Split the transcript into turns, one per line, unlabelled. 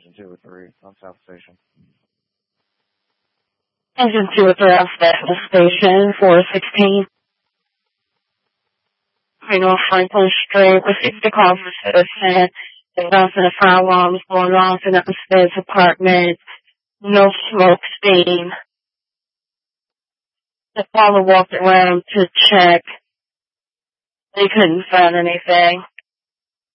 Engine 203 on South Station.
Engine 203 on Special Station 416. North Franklin Street, received a call from a citizen. There's also a fire alarm going off in the upstairs apartment. No smoke seen. The caller walked around to check. They couldn't find anything.